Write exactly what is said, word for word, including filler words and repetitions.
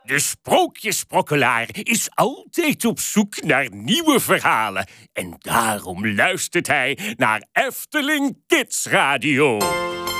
De sprookjesprokkelaar is altijd op zoek naar nieuwe verhalen. En daarom luistert hij naar Efteling Kids Radio.